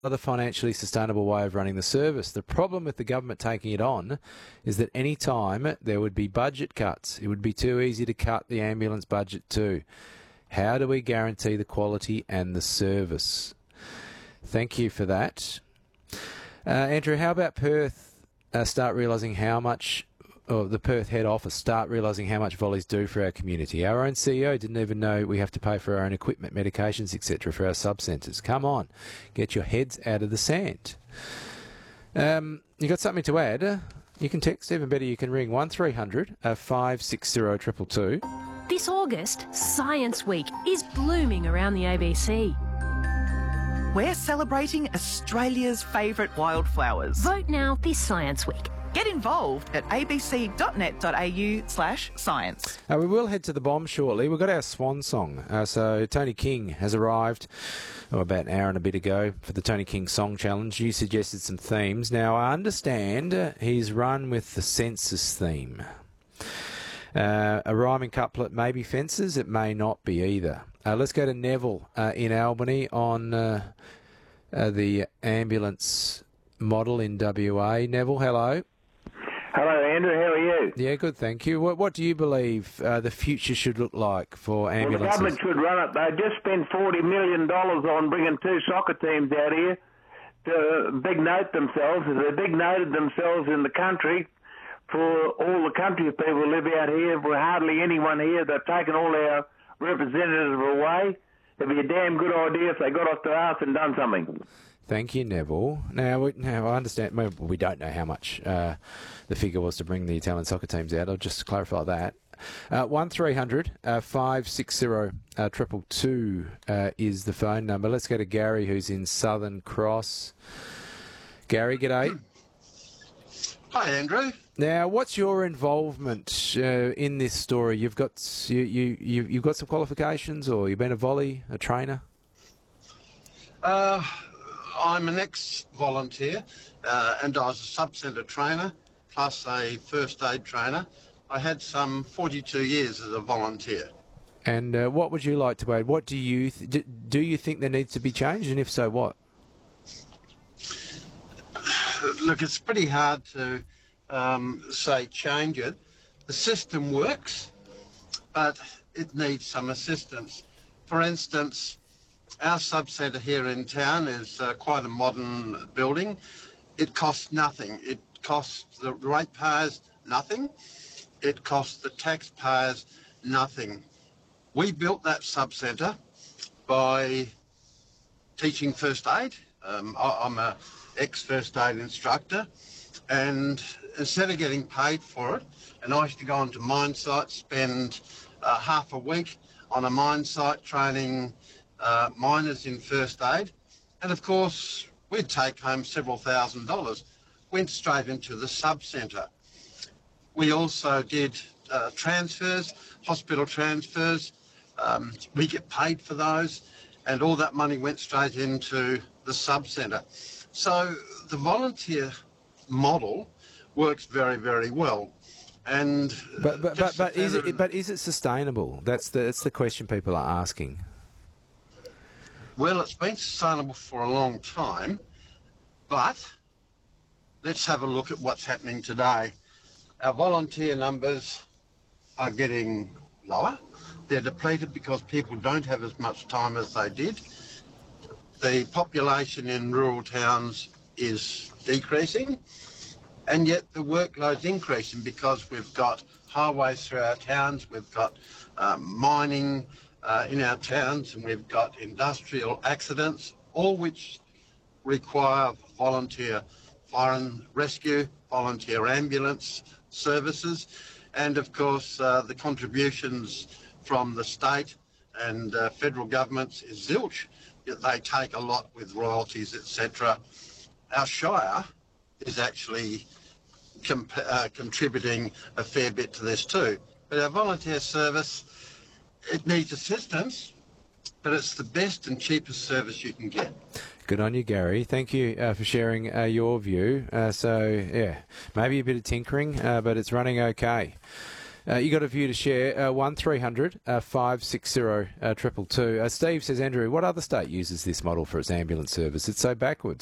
other financially sustainable way of running the service. The problem with the government taking it on is that any time there would be budget cuts, it would be too easy to cut the ambulance budget too. How do we guarantee the quality and the service? Thank you for that. Andrew, how about Perth start realising how much, or the Perth head office start realising how much volleys do for our community? Our own CEO didn't even know we have to pay for our own equipment, medications, etc. for our sub-centres. Come on, get your heads out of the sand. You got something to add? You can text, even better you can ring 1300 560 222. This August, Science Week is blooming around the ABC. We're celebrating Australia's favourite wildflowers. Vote now this Science Week. Get involved at abc.net.au/science. We will head to the bomb shortly. We've got our swan song. So Tony King has arrived about an hour and a bit ago for the Tony King Song Challenge. You suggested some themes. Now, I understand he's run with the census theme. A rhyming couplet may be fences, it may not be either. Let's go to Neville in Albany on the ambulance model in WA. Neville, hello. Hello, Andrew. How are you? Yeah, good, thank you. What do you believe the future should look like for ambulances? Well, the government should run it. They just spent $40 million on bringing 2 soccer teams out here to big note themselves. They big noted themselves in the country. For all the country people who live out here, we're hardly anyone here. They've taken all our representatives away. It'd be a damn good idea if they got off their arse and done something. Thank you, Neville. Now I understand, well, we don't know how much the figure was to bring the Italian soccer teams out. I'll just clarify that. 1300 560 222 is the phone number. Let's go to Gary, who's in Southern Cross. Gary, g'day. Hi, Andrew. Now, what's your involvement in this story? You've got you've got some qualifications, or you've been a trainer? I'm an ex-volunteer, and I was a sub-centre trainer, plus a first aid trainer. I had some 42 years as a volunteer. And what would you like to add? What do you do you think there needs to be changed, and if so, what? Look, it's pretty hard to say change it. The system works, but it needs some assistance. For instance, our sub-centre here in town is quite a modern building. It costs nothing. It costs the ratepayers nothing. It costs the taxpayers nothing. We built that sub-centre by teaching first aid. I'm a ex-first aid instructor, and instead of getting paid for it, and I used to go onto mine sites, spend half a week on a mine site training miners in first aid, and of course we'd take home several $1,000s, went straight into the sub-centre. We also did transfers, hospital transfers. We get paid for those, and all that money went straight into the sub-centre. So the volunteer model works very, very well. And but is it sustainable? That's the question people are asking. Well, it's been sustainable for a long time, but let's have a look at what's happening today. Our volunteer numbers are getting lower. They're depleted because people don't have as much time as they did. The population in rural towns is decreasing, and yet the workload's increasing because we've got highways through our towns, we've got mining in our towns, and we've got industrial accidents, all which require volunteer fire and rescue, volunteer ambulance services, and of course the contributions from the state and federal governments is zilch. They take a lot with royalties, etc. Our Shire is actually contributing a fair bit to this too. But our volunteer service, it needs assistance, but it's the best and cheapest service you can get. Good on you, Gary. Thank you for sharing your view. So, yeah, maybe a bit of tinkering, but it's running okay. You got a view to share, 1300 560 222. Steve says, Andrew, what other state uses this model for its ambulance service? It's so backwards.